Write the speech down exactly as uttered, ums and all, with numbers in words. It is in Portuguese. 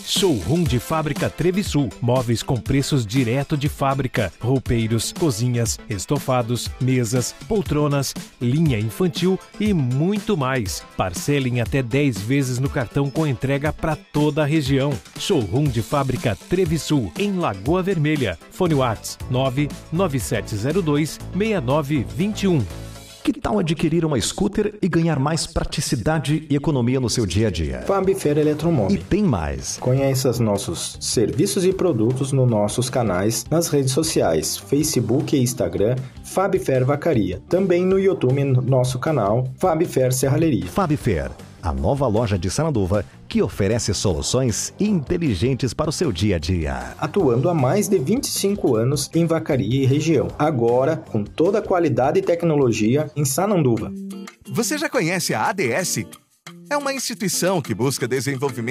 Showroom de Fábrica Trevisul. Móveis com preços direto de fábrica. Roupeiros, cozinhas, estofados, mesas, poltronas, linha infantil e muito mais. Parcela em até dez vezes no cartão com entrega para toda a região. Showroom de Fábrica Trevisul, em Lagoa Vermelha. Fone WhatsApp nove nove sete zero dois seis nove dois um. Que tal adquirir uma scooter e ganhar mais praticidade e economia no seu dia a dia? Fabifer Eletromóvel. E tem mais. Conheça os nossos serviços e produtos nos nossos canais nas redes sociais, Facebook e Instagram, Fabifer Vacaria. Também no YouTube, no nosso canal, Fabifer Serralheria. Fabifer, a nova loja de Sananduva que oferece soluções inteligentes para o seu dia a dia. Atuando há mais de vinte e cinco anos em Vacaria e região. Agora, com toda a qualidade e tecnologia em Sananduva. Você já conhece a A D S? É uma instituição que busca desenvolvimento